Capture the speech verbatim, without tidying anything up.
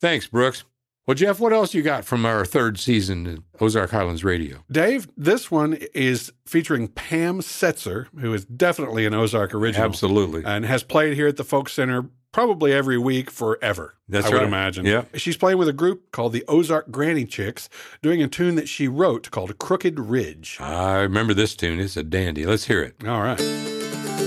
Thanks, Brooks. Well, Jeff, what else you got from our third season of Ozark Highlands Radio? Dave, this one is featuring Pam Setzer, who is definitely an Ozark original. Absolutely. And has played here at the Folk Center probably every week forever. That's I right. would imagine. Yeah. She's playing with a group called the Ozark Granny Chicks, doing a tune that she wrote called Crooked Ridge. I remember this tune. It's a dandy. Let's hear it. All right.